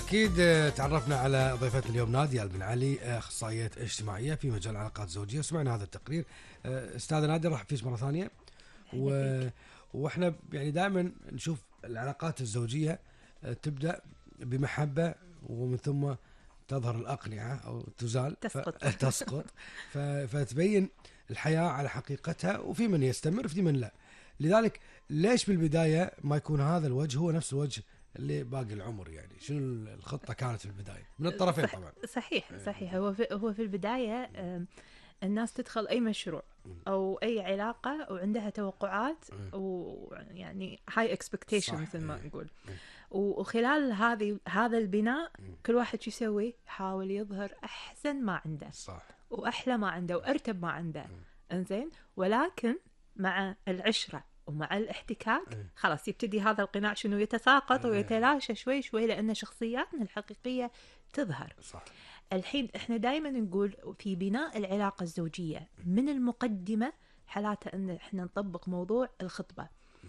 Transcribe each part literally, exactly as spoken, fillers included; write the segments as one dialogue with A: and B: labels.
A: أكيد آه، تعرفنا على ضيفة اليوم نادية بن علي، آه، أخصائية اجتماعية في مجال العلاقات الزوجية. وسمعنا هذا التقرير. آه، أستاذة نادية رحب فيك مرة ثانية. و... وإحنا يعني دائما نشوف العلاقات الزوجية آه، تبدأ بمحبة، ومن ثم تظهر الأقنعة أو تزال
B: تسقط.
A: ف... تسقط ف... فتبين الحياة على حقيقتها، وفي من يستمر وفي من لا. لذلك ليش بالبداية ما يكون هذا الوجه هو نفس الوجه اللي باقي العمر؟ يعني شنو الخطة كانت في البداية من الطرفين
B: صح
A: طبعا؟
B: صحيح صحيح. هو في هو في البداية آم، الناس تدخل أي مشروع أو أي علاقة وعندها توقعات ويعني high expectations
A: صح.
B: زي ما
A: إيه.
B: نقول. وخلال هذه هذا البناء كل واحد شو يسوي؟ يحاول يظهر أحسن ما عنده،
A: صح.
B: وأحلى ما عنده وأرتب ما عنده. إنزين، ولكن مع العشرة ومع الاحتكاك خلاص يبتدي هذا القناع شنو يتساقط ويتلاشى شوي شوي، لأن شخصياتنا الحقيقية تظهر.
A: صح.
B: الحين احنا دائما نقول في بناء العلاقة الزوجية من المقدمة حالاتها ان احنا نطبق موضوع الخطبة.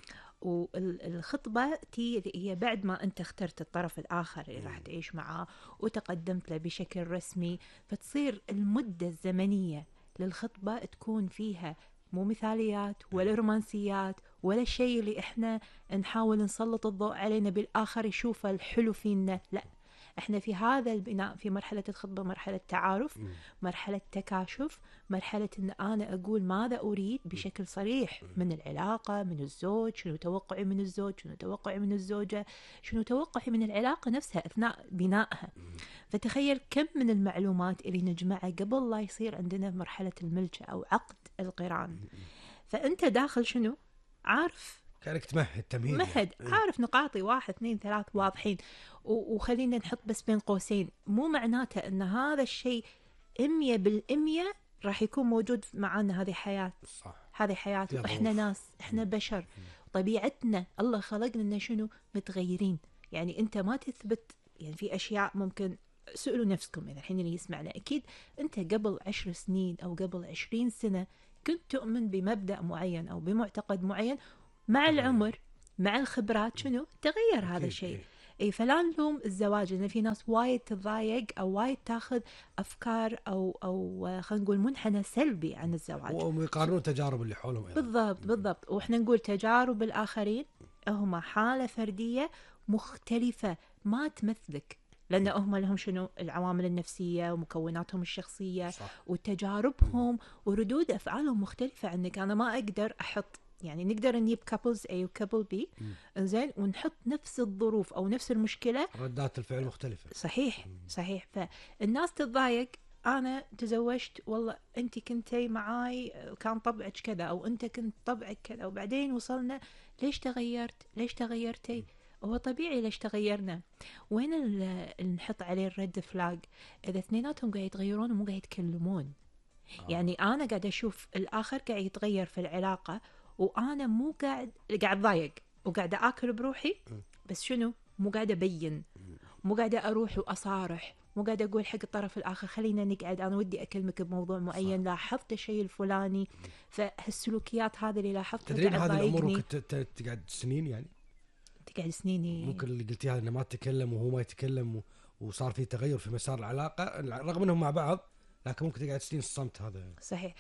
B: والخطبة تي هي بعد ما انت اخترت الطرف الاخر اللي راح تعيش معاه وتقدمت له بشكل رسمي، فتصير المدة الزمنية للخطبة تكون فيها مو مثاليات ولا رومانسيات ولا شيء اللي احنا نحاول نسلط الضوء علينا بالاخر يشوفه الحلو فينا. لا، احنا في هذا البناء في مرحلة الخطبة مرحلة تعارف، مرحلة تكاشف، مرحلة ان انا اقول ماذا اريد بشكل صريح من العلاقة، من الزوج، شنو توقعي من الزوج، شنو توقعي من الزوجة، شنو توقعي من العلاقة نفسها اثناء بنائها. فتخيل كم من المعلومات اللي نجمعها قبل لا يصير عندنا مرحلة الملجأ او عقد القران. فانت داخل شنو عارف،
A: كانك تمهد تمهيد
B: مهد
A: يعني.
B: عارف نقاطي واحد اثنين ثلاث واضحين. وخلينا نحط بس بين قوسين، مو معناته ان هذا الشيء مية بالمية راح يكون موجود معنا. هذه حياة،
A: صح.
B: هذه حياة،
A: فيها
B: واحنا
A: ظروف.
B: ناس، احنا بشر، طبيعتنا الله خلقنا إنه شنو متغيرين. يعني انت ما تثبت، يعني في اشياء ممكن سألوا نفسكم إذا الحين اللي يسمعنا، أكيد أنت قبل عشر سنين أو قبل عشرين سنة كنت تؤمن بمبدأ معين أو بمعتقد معين، مع العمر مع الخبرات شنو تغير هذا الشيء.
A: إيه.
B: اي فلا نلوم الزواج، لان في ناس وايد تضايق او وايد تاخذ افكار او او خلينا نقول منحنى سلبي عن الزواج،
A: ويقارنون التجارب اللي حولهم أيضا.
B: بالضبط بالضبط. واحنا نقول تجارب الاخرين هم حاله فرديه مختلفه ما تمثلك، لان هم لهم شنو العوامل النفسيه ومكوناتهم الشخصيه.
A: صح.
B: وتجاربهم وردود افعالهم مختلفه عنك. انا ما اقدر احط، يعني نقدر نجيب كابلز A وكابل B زين ونحط نفس الظروف او نفس المشكله،
A: ردات الفعل مختلفه.
B: صحيح صحيح. فالناس تتضايق، انا تزوجت والله انت كنتي معاي كان طبعك كذا، او انت كنت طبعك كذا، وبعدين وصلنا ليش تغيرت، ليش تغيرتي. هو طبيعي ليش تغيرنا. وين اللي نحط عليه الريد فلاج؟ اذا اثنيناتهم قاعد يتغيرون ومو قاعد يتكلمون. آه. يعني انا قاعد اشوف الاخر قاعد يتغير في العلاقه، وانا مو قاعد قاعد ضايق وقاعده اكل بروحي، بس شنو مو قاعده ابين، مو قاعده اروح واصارح، مو قاعده اقول حق الطرف الاخر خلينا نقعد انا ودي اكلمك بموضوع معين، لاحظت الشيء الفلاني. فهالسلوكيات هذه اللي لاحظتها
A: تدرين هذه الامور ممكن تقعد سنين، يعني
B: تقعد سنين.
A: ممكن اللي قلتيها انه ما تكلم وهو ما يتكلم وصار في تغير في مسار العلاقه رغم انهم مع بعض، لكن ممكن تقعد سنين الصمت هذا.
B: صحيح.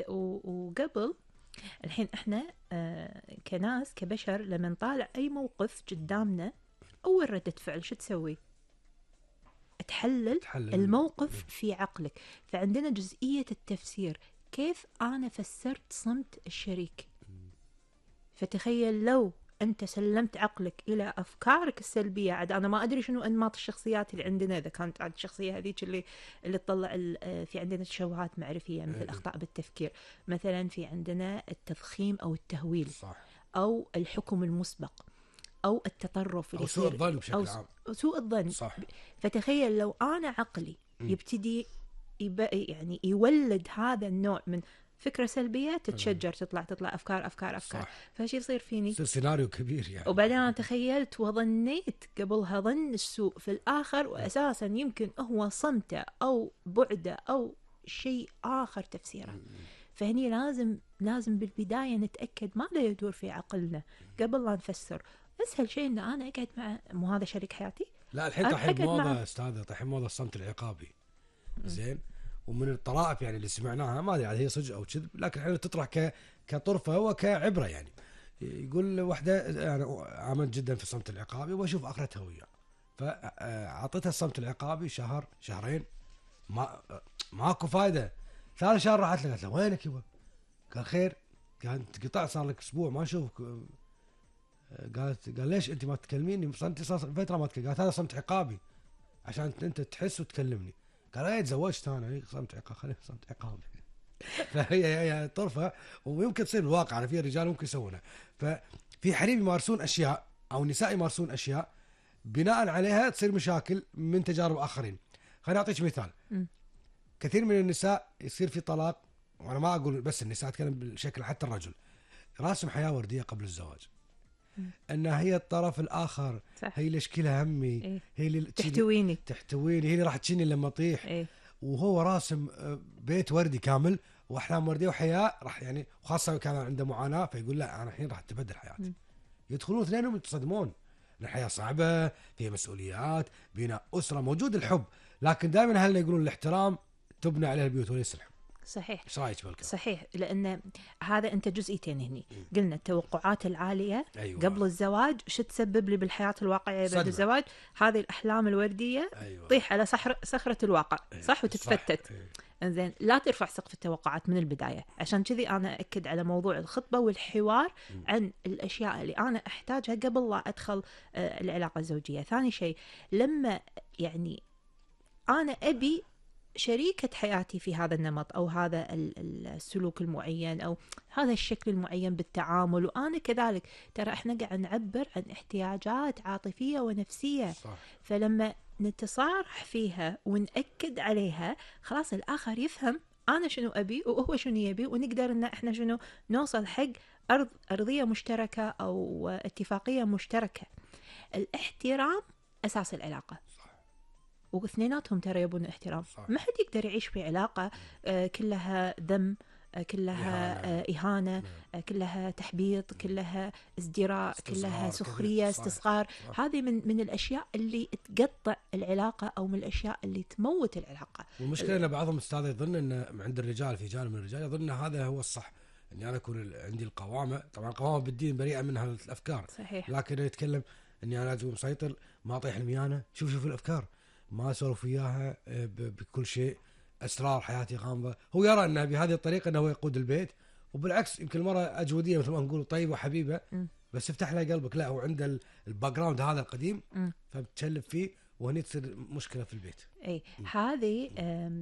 B: وقبل الحين احنا آه كناس كبشر لما نطالع اي موقف قدامنا، اول ردة فعل شو تسوي؟ تحلل, تحلل الموقف في عقلك. فعندنا جزئية التفسير، كيف انا فسرت صمت الشريك. فتخيل لو انت سلمت عقلك الى افكارك السلبيه، عاد انا ما ادري شنو انماط الشخصيات اللي عندنا، اذا كانت عاد الشخصيه هذيك اللي اللي تطلع في عندنا تشوهات معرفيه مثل اخطاء بالتفكير، مثلا في عندنا التضخيم او التهويل، صح. او الحكم المسبق، او التطرف اللي
A: او سوء الظن بشكل عام،
B: او سوء الظن، صح. فتخيل لو انا عقلي يبتدي يعني يولد هذا النوع من فكرة سلبية، تتشجر تطلع تطلع أفكار أفكار أفكار، فشي يصير فيني
A: يصير سيناريو كبير يعني.
B: وبعدين أنا تخيلت وظنيت قبلها ظن السوء في الآخر، وأساسا يمكن هو صمته أو بعده أو شيء آخر تفسيره. فهني لازم لازم بالبداية نتأكد ماذا يدور في عقلنا قبل لا نفسر. أسهل شيء إن أنا أقعد مع مو هذا شريك حياتي،
A: لا الحين
B: أنا
A: طايحين
B: حكيت
A: موضه
B: معه.
A: استاذه، طايحين موضه الصمت العقابي. زين. ومن الطرائف يعني اللي سمعناها ما ادري عاد هي صدق او كذب، لكن الحين تطرح ك كطرفه وكعبره يعني. يقول وحده انا عملت جدا في الصمت العقابي واشوف اخرتها وياه، فاعطيتها الصمت العقابي شهر شهرين ما ماكو فايده. ثالث شهر راحت له قالت له وينك يبا؟ قال خير. قال انت صار لك اسبوع ما اشوفك. قالت قال ليش انت ما تكلميني؟ صرت صار فتره ما تكلمني. قالت هذا صمت عقابي عشان انت تحس وتكلمني. قال ايه تزوجت انا صمت عقاب، خليه صمت عقابي. فهي هي طرفه ويمكن تصير بالواقع. على في رجال ممكن يسوونها. ففي حريم يمارسون اشياء او نساء يمارسون اشياء بناء عليها تصير مشاكل من تجارب اخرين. خليني اعطيك مثال.
B: م.
A: كثير من النساء يصير في طلاق، وانا ما اقول بس النساء، اتكلم بالشكل حتى الرجل راسم حياه ورديه قبل الزواج. انها هي الطرف الاخر،
B: صح.
A: هي اللي اشكلها همي،
B: إيه.
A: هي اللي
B: تحتويني
A: تحتويني، هي اللي راح تشيني لما اطيح.
B: إيه.
A: وهو راسم بيت وردي كامل واحلام ورديه وحياه راح يعني، وخاصه كان عنده معاناه فيقول لا انا الحين راح تبدل حياتي. م. يدخلون اثنينهم يتصدمون. الحياه صعبه، فيها مسؤوليات، بناء اسره، موجود الحب، لكن دائما اهلنا يقولون الاحترام تبنى عليه البيوت وليس الحب.
B: صحيح.
A: ايش رايك بالكلام؟
B: صحيح، لان هذا انت جزئيتين هني. م. قلنا التوقعات العاليه
A: أيوة.
B: قبل الزواج شو تسبب لي بالحياه الواقعيه بعد الزواج. هذه الاحلام الورديه
A: أيوة.
B: طيح على صخر صخره الواقع.
A: أيوة.
B: صح وتتفتت.
A: صح. أيوة.
B: انزين لا ترفع سقف التوقعات من البدايه. عشان كذي انا اكد على موضوع الخطبه والحوار م. عن الاشياء اللي انا احتاجها قبل لا ادخل آه العلاقه الزوجيه. ثاني شيء لما يعني انا ابي شريكة حياتي في هذا النمط أو هذا السلوك المعين أو هذا الشكل المعين بالتعامل، وأنا كذلك ترى إحنا قاعد نعبر عن احتياجات عاطفية ونفسية. صح. فلما نتصارح فيها ونأكد عليها خلاص الآخر يفهم أنا شنو أبي وهو شنو يبي، ونقدر إن إحنا شنو نوصل حق أرض أرضية مشتركة أو اتفاقية مشتركة. الاحترام أساس العلاقة، واثنيناتهم ترى يبون احترام. صح. ما حد يقدر يعيش في علاقة آه كلها ذم، آه كلها آه إهانة، آه كلها تحبيط، كلها ازدراء، كلها سخرية، استصغار. هذه من من الأشياء اللي تقطع العلاقة أو من الأشياء اللي تموت العلاقة.
A: والمشكلة أن بعضهم أستاذ يظن أن عند الرجال، في جانب من الرجال يظن هذا هو الصح، أني أنا أكون عندي القوامة. طبعا القوامة بالدين بريئة من هذه الأفكار. صحيح. لكن يتكلم أني أنا لازم مسيطر، ما أطيح الميانة. شوف شوف الأفكار، ما أسولف وياها بكل شيء، أسرار حياتي غامضة. هو يرى أنه بهذه الطريقة أنه يقود البيت، وبالعكس يمكن المرة أجودية مثل ما نقول طيبة وحبيبة، م. بس افتح لها قلبك. لا، هو عنده الباك جراوند هذا القديم، فبتشلب فيه وهني تصير مشكلة في البيت.
B: أي هذه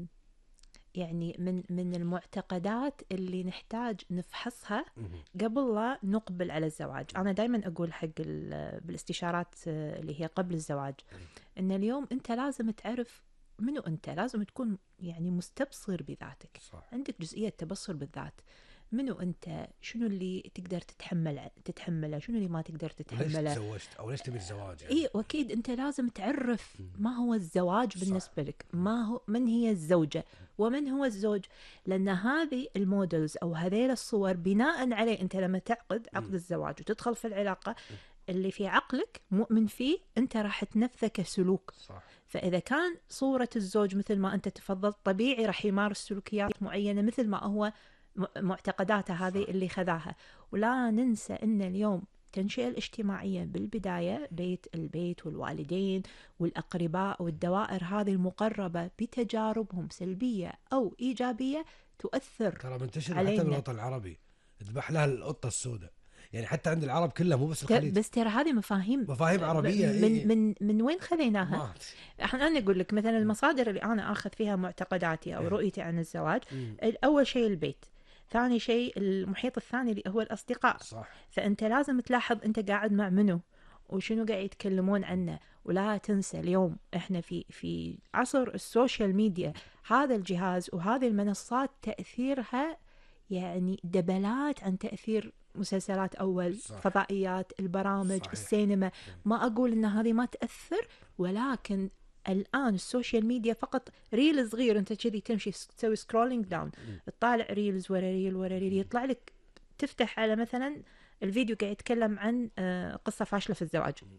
B: يعني من من المعتقدات اللي نحتاج نفحصها قبل لا نقبل على الزواج. أنا دائما أقول حق بالاستشارات اللي هي قبل الزواج إن اليوم أنت لازم تعرف منو أنت، لازم تكون يعني مستبصر بذاتك. صح. عندك جزئية تبصر بالذات. منو أنت، شنو اللي تقدر تتحمل تتحمله، شنو اللي ما تقدر تتحمله،
A: ليش تزوجت أو ليش تبي الزواج يعني.
B: إيه، وأكيد أنت لازم تعرف ما هو الزواج بالنسبة لك، ما هو من هي الزوجة ومن هو الزوج. لأن هذه المودلز أو هذيل الصور بناء عليه أنت لما تعقد عقد الزواج وتدخل في العلاقة اللي في عقلك مؤمن فيه أنت راح تنفذه كسلوك. صح. فإذا كان صورة الزوج مثل ما أنت تفضلت طبيعي راح يمارس سلوكيات معينة مثل ما هو معتقداته هذه اللي خذاها. ولا ننسى أن اليوم التنشئة الاجتماعية بالبداية بيت البيت والوالدين والأقرباء والدوائر هذه المقربة بتجاربهم سلبية أو إيجابية تؤثر.
A: ترى منتشر حتى بالوطن العربي، تذبح لها القطة السوداء يعني، حتى عند العرب كلها مو بس الخليج.
B: بس ترى هذه مفاهيم
A: مفاهيم عربية.
B: من إيه؟ من من وين خذيناها؟ احنا انا اقول لك مثلا المصادر اللي انا اخذ فيها معتقداتي او رؤيتي عن الزواج. اول شيء البيت، ثاني شيء المحيط الثاني اللي هو الأصدقاء. صح. فأنت لازم تلاحظ أنت قاعد مع منو وشنو قاعد يتكلمون عنه. ولا تنسى اليوم إحنا في في عصر السوشيال ميديا، هذا الجهاز وهذه المنصات تأثيرها يعني دبلات عن تأثير مسلسلات أول. صح. فضائيات، البرامج. صحيح. السينما. ما أقول إن هذه ما تأثر، ولكن الآن السوشيال ميديا فقط ريل صغير أنت كذي تمشي تسوي سكرولينج داون، تطالع ريلز ورا ريل ورا ريل، يطلع لك تفتح على مثلا الفيديو قاعد يتكلم عن قصة فاشلة في الزواج،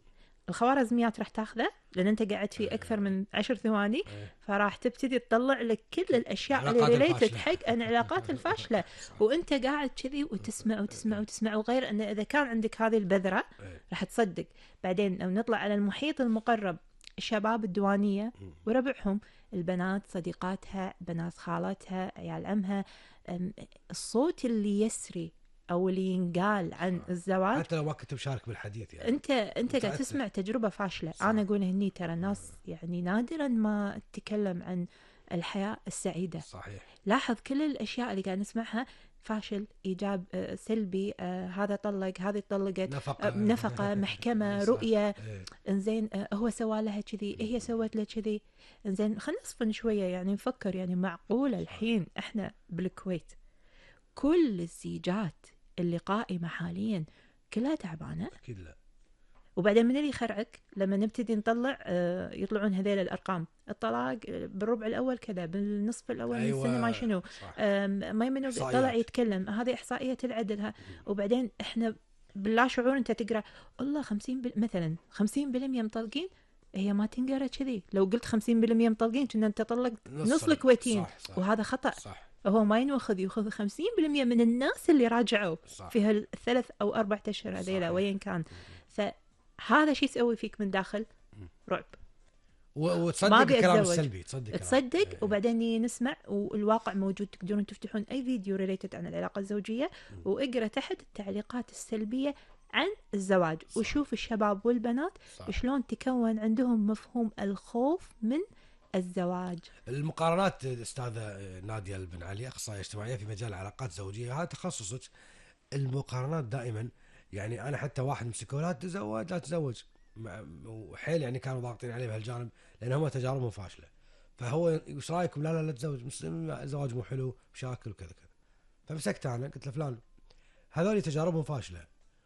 B: الخوارزميات راح تاخذه لان انت قاعد فيه اكثر من عشر ثواني، فراح تبتدي تطلع لك كل الاشياء اللي
A: العلاقات
B: ريليتد
A: الفاشلة.
B: حق العلاقات الفاشله، وانت قاعد كذي وتسمع وتسمع وتسمع. وغير انه اذا كان عندك هذه البذره راح تصدق. بعدين لو نطلع على المحيط المقرب، الشباب الديوانيه وربعهم، البنات صديقاتها، بنات خالتها، عيال عمها، أم، الصوت اللي يسري او اللي ينقال عن الزواج،
A: حتى لو ما كنت مشارك بالحديث يعني
B: انت انت قاعد
A: متأثر.
B: تسمع تجربه فاشله.
A: صح.
B: انا اقول هني ترى الناس يعني نادرا ما تتكلم عن الحياه السعيده.
A: صحيح.
B: لاحظ كل الاشياء اللي قاعد نسمعها فاشل، ايجاب، آه، سلبي، آه، هذا طلق، هذه طلقت،
A: نفقة.
B: آه، نفقه، محكمه،
A: صح.
B: رؤيه،
A: إيه.
B: انزين، آه، هو سوى لها كذي، هي سوت له كذي. انزين خلينا نصفن شويه، يعني نفكر، يعني معقوله الحين احنا بالكويت كل الزيجات اللي قائمه حاليا كلها تعبانه؟
A: اكيد لا.
B: وبعدين من اللي يخرعك لما نبتدي نطلع، آه، يطلعون هذيل الارقام، الطلاق بالربع الاول كذا، بالنصف الاول
A: أيوة.
B: من السنه ما شنو،
A: صح.
B: ما يمنو
A: إحصائيات.
B: طلع يتكلم هذه احصائيه العدل. وبعدين احنا باللا شعور انت تقرا والله خمسين بال... مثلا خمسين بالمية مطلقين. هي ما تنقرا كذي. لو قلت خمسين بالمية مطلقين كنا انت طلق
A: نص
B: نص
A: ال-
B: الكويتيين،
A: صح. صح.
B: وهذا خطا.
A: صح.
B: هو ما ينوخذ، ياخذ خمسين بالمية من الناس اللي راجعوا
A: صح.
B: في هالثلاث او اربع اشهر هذيلا
A: صحيح.
B: وين كان. فهذا شيء يسوي فيك من داخل رعب.
A: و-
B: ما
A: وتصدق
B: أبي
A: الكلام
B: أتزوج.
A: السلبي، تصدق كلام.
B: تصدق.
A: إيه.
B: وبعدين نسمع، والواقع موجود، تقدرون تفتحون اي فيديو ريليتد عن العلاقه الزوجيه واقرا تحت التعليقات السلبيه عن الزواج،
A: صح.
B: وشوف الشباب والبنات
A: صح.
B: شلون تكون عندهم مفهوم الخوف من الزواج.
A: المقارنات استاذه ناديه البن علي، اخصائيه اجتماعيه في مجال العلاقات الزوجيه، هذا تخصصك. المقارنات دائما، يعني انا حتى واحد مسكوا لا تتزوج لا تتزوج، مع- وحيل يعني كانوا ضاغطين عليه بهالجانب لان هم تجاربهم فاشله. فهو ايش رايكم؟ لا لا لا تتزوج، مس- الزواج مو حلو، مشاكل وكذا كذا. فمسكت انا قلت له فلان، هذول تجاربهم فاشله،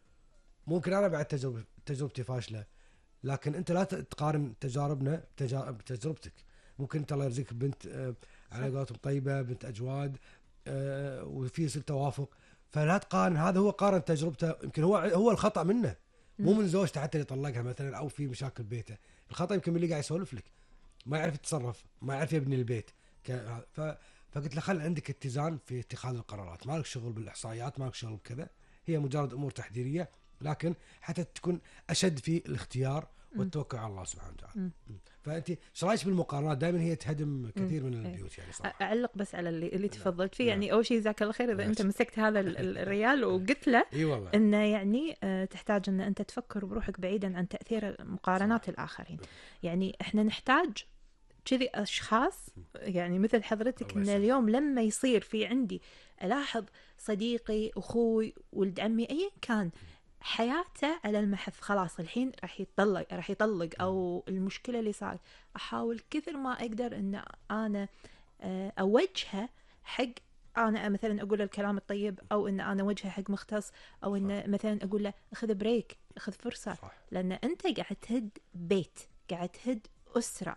A: ممكن انا بعد تجرب تجربتي فاشله، لكن انت لا تقارن تجاربنا بتجا- بتجربتك. ممكن انت الله يرزقك بنت، آه، على قولتهم طيبه، بنت اجواد، آه، وفي سل توافق، فلا تقارن. هذا هو قارن تجربته، يمكن هو هو الخطا منه، مو من زوجته حتى اللي طلقها مثلا او في مشاكل بيته. الخطا يمكن من اللي قاعد يسولف لك، ما يعرف يتصرف، ما يعرف يبني البيت. ك- ف فقلت له خل عندك اتزان في اتخاذ القرارات، ما لك شغل بالاحصائيات، ما لك شغل بكذا، هي مجرد امور تحذيريه، لكن حتى تكون اشد في الاختيار والتوكل على الله سبحانه وتعالى.
B: مم.
A: فانت ايش رايك بالمقارنات؟ دائما هي تهدم كثير من
B: إيه.
A: البيوت يعني صراحه.
B: اعلق بس على اللي, اللي تفضلت فيه.
A: نعم.
B: يعني اول شيء جزاك الله خير اذا
A: نعم.
B: انت مسكت هذا ال- ال- الريال وقلت له
A: اي والله.
B: انه يعني آه، تحتاج ان انت تفكر بروحك بعيدا عن تاثير مقارنات الاخرين. يعني احنا نحتاج كذي اشخاص يعني مثل حضرتك،
A: الله
B: ان
A: يسلمك.
B: اليوم لما يصير في عندي الاحظ صديقي، اخوي، ولد عمي، ايا كان حياته على المحف، خلاص الحين راح يطلق راح يطلق او المشكله اللي صارت، احاول كثر ما اقدر ان انا آه، اوجهه حق، انا مثلا اقول له الكلام الطيب، او ان انا اوجهه حق مختص، او ان مثلا اقول له اخذ بريك، اخذ فرصه.
A: صح.
B: لان انت قاعد تهد بيت، قاعد تهد اسره.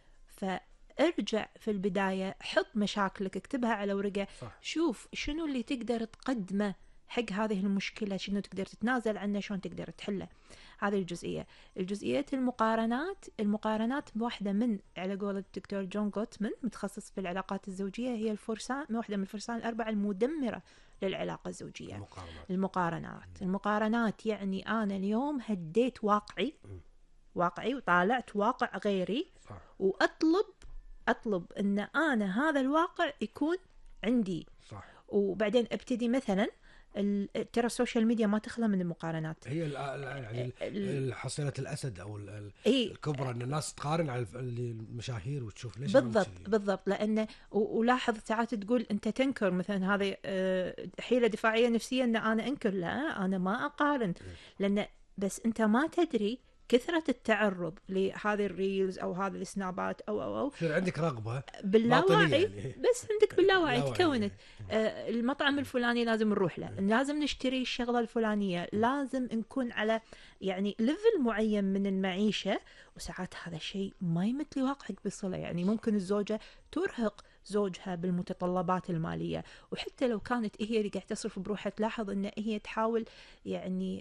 B: فارجع في البدايه، حط مشاكلك، اكتبها على ورقه،
A: صح.
B: شوف شنو اللي تقدر تقدمه حق هذه المشكله، شنو تقدر تتنازل عنه، شلون تقدر تحله. هذه الجزئيه. الجزئيه المقارنات المقارنات واحده من، على قول الدكتور جون جوتمان متخصص في العلاقات الزوجيه، هي الفرسان، واحده من الفرسان الاربعه المدمره للعلاقه الزوجيه.
A: المقارنات.
B: المقارنات المقارنات يعني انا اليوم هديت واقعي واقعي وطالعت واقع غيري،
A: صح.
B: واطلب اطلب ان انا هذا الواقع يكون عندي.
A: صح.
B: وبعدين ابتدي مثلا ال- ترى السوشيال ميديا ما تخلى من المقارنات.
A: هي ال- ال- يعني ال- حصيله الاسد او ال- ال-
B: اي
A: الكبرى، ان الناس تقارن على الف- اللي- المشاهير وتشوف ليش أنا
B: بالضبط
A: كذي؟
B: بالضبط. لانه و- ولاحظ ساعات تقول انت تنكر مثلا، هذه آه، حيله دفاعيه نفسيه ان انا انكر. لا، انا ما اقارن، لان بس انت ما تدري كثرة التعرض لهذه الريلز او هذه السنابات او او او
A: يصير عندك رغبه
B: باللاوعي
A: باطنية يعني.
B: بس عندك باللاوعي
A: لاوعي
B: تكونت. آه المطعم الفلاني لازم نروح له، لازم نشتري الشغله الفلانيه، لازم نكون على يعني ليفل معين من المعيشه. وساعات هذا الشيء ما يمت لواقعك بصله. يعني ممكن الزوجه ترهق زوجها بالمتطلبات الماليه، وحتى لو كانت هي اللي قاعده تصرف بروحها، تلاحظ ان هي تحاول يعني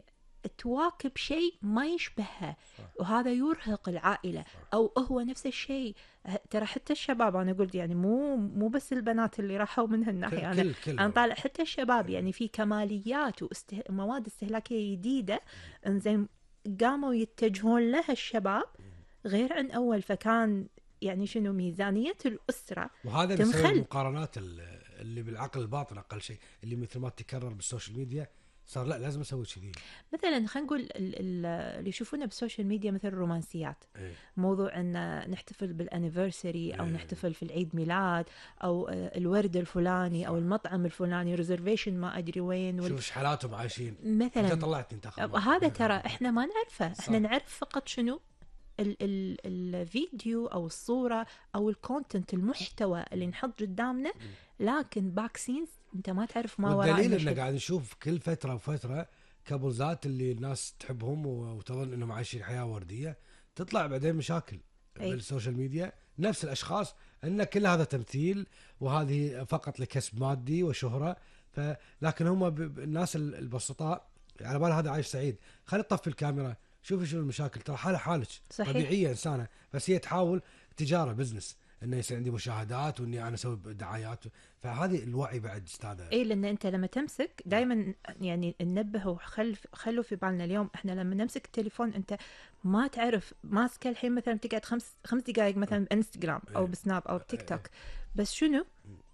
B: تواكب شيء ما يشبهها، وهذا يرهق العائلة. أو هو نفس الشيء، ترى حتى الشباب، أنا قلت يعني مو مو بس البنات اللي راحوا من هالناحية، أنا
A: كل كل
B: أنا طالع حتى الشباب، يعني في كماليات ومواد استهلاكية جديدة إنزين قاموا يتجهون لها الشباب غير عن أول. فكان يعني شنو ميزانية الأسرة
A: وهذا بسبب
B: تنخل.
A: المقارنات اللي بالعقل الباطن أقل شيء، اللي مثل ما تكرر بالسوشيال ميديا، صار لا لازم أسوي كذي.
B: مثلا خلينا نقول ال- ال- اللي يشوفونه بالسوشيال ميديا مثل الرومانسيات،
A: إيه.
B: موضوع ان نحتفل بالانيفرساري او
A: إيه.
B: نحتفل في العيد ميلاد، او آه، الورد الفلاني او
A: صح.
B: المطعم الفلاني، ريزرفيشن ما ادري وين وال...
A: شوف ايش حالاتهم عايشين.
B: مثلا
A: انت طلعتني تاخذ
B: هذا ترى احنا ما نعرفه، احنا
A: صح.
B: نعرف فقط شنو ال ال الفيديو او الصوره او الكونتنت، المحتوى اللي نحط قدامنا، لكن باك سينز انت ما تعرف ما وراء
A: والدليل
B: المشهد.
A: ان قاعد نشوف كل فتره وفتره كابلزات اللي الناس تحبهم وتظن انهم عايشين حياه ورديه، تطلع بعدين مشاكل
B: أي.
A: بالسوشيال ميديا. نفس الاشخاص، ان كل هذا تمثيل وهذه فقط لكسب مادي وشهره. فلكن هم ب... ب- الناس البسطاء على بال هذا عايش سعيد، خلي تطفي الكاميرا، شوفي شنو المشاكل. ترى حاله حالك
B: صحيح.
A: طبيعيه انسانه، بس هي تحاول تجاره بزنس، انه يصير عندي مشاهدات واني انا اسوي دعايات. فهذه الوعي بعد استاذه.
B: اي، لان انت لما تمسك دائما يعني ننبه وخل خلوا في بالنا اليوم احنا لما نمسك التليفون، انت ما تعرف ماسكه الحين مثلا تقعد خمس خمس دقائق مثلا بانستغرام او بسناب او تيك توك، بس شنو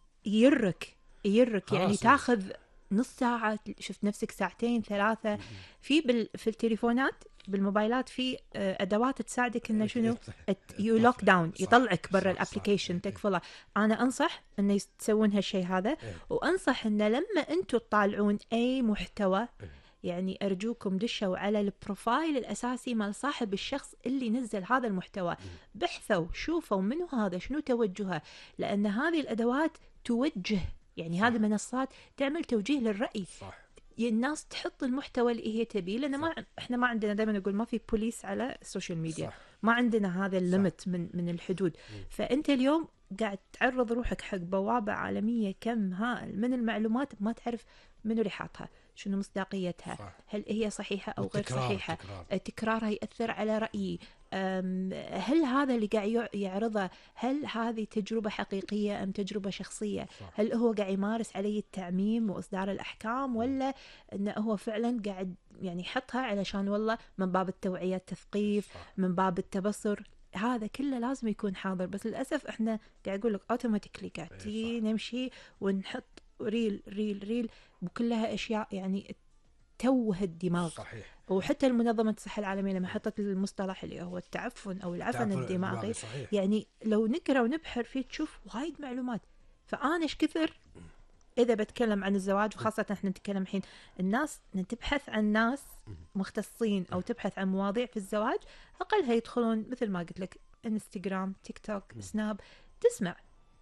B: يرك يرك يعني
A: خلاص.
B: تاخذ نص ساعة، شفت نفسك ساعتين ثلاثة. في بال في التليفونات بالموبايلات في آه، ادوات تساعدك انه شنو يو لوك داون،
A: صح.
B: يطلعك برا
A: صح.
B: الابلكيشن
A: صح.
B: تقفله. انا انصح انه تسوون هالشيء هذا،
A: إيه.
B: وانصح انه لما انتم تطالعون اي محتوى، يعني ارجوكم دشوا على البروفايل الاساسي مال صاحب الشخص اللي نزل هذا المحتوى، بحثوا شوفوا منو هذا، شنو توجهه، لان هذه الادوات توجه، يعني
A: صح.
B: هذه المنصات تعمل توجيه للرأي.
A: صح.
B: الناس تحط المحتوى اللي هي تبيه، لان ما احنا ما عندنا، دائما نقول ما في بوليس على السوشيال ميديا.
A: صح.
B: ما عندنا هذا الليمت من من الحدود.
A: مم.
B: فانت اليوم قاعد تعرض روحك حق بوابه عالميه كم هائل من المعلومات، ما تعرف منو اللي حاطها، شنو مصداقيتها،
A: صح.
B: هل هي صحيحه او غير
A: والتكرار-
B: صحيحه،
A: التكرار.
B: تكرارها ياثر على رايي، أم، هل هذا اللي قاعد يع- يعرضه هل هذه تجربه حقيقيه ام تجربه شخصيه،
A: صح.
B: هل هو قاعد يمارس علي التعميم واصدار الاحكام، ولا انه هو فعلا قاعد يعني يحطها علشان والله من باب التوعيه التثقيف،
A: صح.
B: من باب التبصر. هذا كله لازم يكون حاضر، بس للاسف احنا قاعد اقول لك اوتوماتيكلي قاعدين نمشي ونحط ريل ريل ريل وكلها اشياء يعني توه الدماغ.
A: صحيح.
B: وحتى المنظمة الصحة العالمية لما حطت المصطلح اللي هو التعفن أو العفن
A: تعرف
B: الدماغي،
A: صحيح.
B: يعني لو نقرأ ونبحر فيه تشوف وايد معلومات. فأنا إيش كثر إذا بتكلم عن الزواج، وخاصة إحنا نتكلم الحين الناس تبحث عن ناس مختصين أو تبحث عن مواضيع في الزواج، أقلها يدخلون مثل ما قلت لك انستغرام، تيك توك، سناب، تسمع.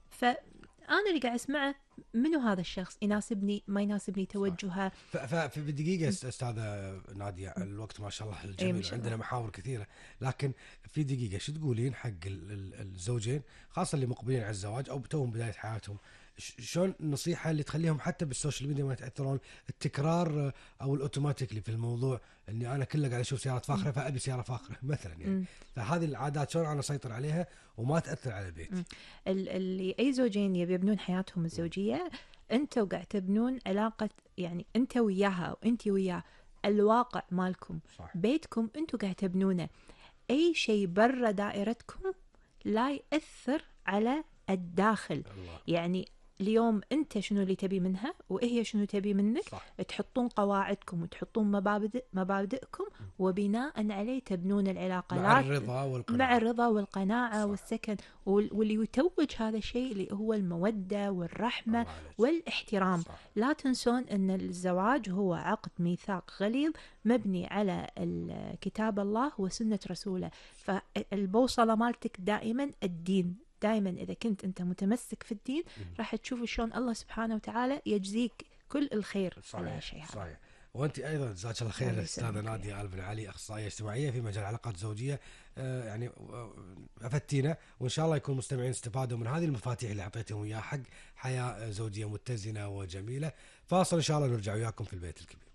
B: فأنا اللي قاعد أسمعه منو هذا الشخص، يناسبني ما يناسبني توجهه.
A: ف- ففي بالدقيقة استاذة نادية، الوقت ما شاء الله
B: إيه
A: الجميل،
B: ما شاء الله.
A: عندنا محاور كثيرة، لكن في دقيقة شو تقولين حق ال- ال- الزوجين خاصة اللي مقبلين على الزواج أو توهم بداية حياتهم، ش- شلون النصيحة اللي تخليهم حتى بالسوشيال ميديا ما يتأثرون التكرار أو الأوتوماتيكلي في الموضوع، إني أنا كله قاعد أشوف سيارات فاخرة فأبي سيارة فاخرة مثلا يعني.
B: مم.
A: فهذه العادات شلون أنا أسيطر عليها وما تأثر على البيت؟
B: ال- اللي أي زوجين يبي يبنون حياتهم الزوجية، أنتوا قاعد تبنون علاقة، يعني أنت وياها وأنت وياه، الواقع مالكم،
A: صح.
B: بيتكم أنتوا قاعد تبنونه. أي شيء برا دائرتكم لا يأثر على الداخل.
A: الله.
B: يعني اليوم أنت شنو اللي تبي منها وهي شنو تبي منك،
A: صح.
B: تحطون قواعدكم وتحطون مبادئ مبادئكم، وبناء عليه تبنون العلاقة.
A: مع
B: لا-
A: الرضا والقناعة.
B: مع الرضا والقناعة
A: صح.
B: والسكن، وال- واللي يتوج هذا الشيء اللي هو المودة والرحمة
A: الله عليك.
B: والاحترام.
A: صح.
B: لا تنسون أن الزواج هو عقد ميثاق غليظ مبني على ال- كتاب الله وسنة رسوله. فالبوصلة مالتك دائما الدين. دائما إذا كنت أنت متمسك في الدين راح تشوف شلون الله سبحانه وتعالى يجزيك كل الخير على هالشيء هذا.
A: صحيح. وانت ايضا جزاك الله خير
B: الله
A: استاذه
B: يسلمك.
A: ناديه آل بن علي، اخصائيه اجتماعيه في مجال العلاقات الزوجيه. آه يعني آه، افدتينا، وان شاء الله يكون المستمعين استفادوا من هذه المفاتيح اللي اعطيتهم اياها حق حياه زوجيه متزنه وجميله. فاصل ان شاء الله نرجع وياكم في البيت الكبير.